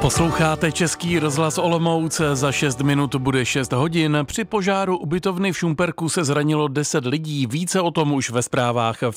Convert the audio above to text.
Posloucháte Český rozhlas Olomouc, za 6 minut bude 6 hodin. Při požáru ubytovny v Šumperku se zranilo 10 lidí, více o tom už ve zprávách v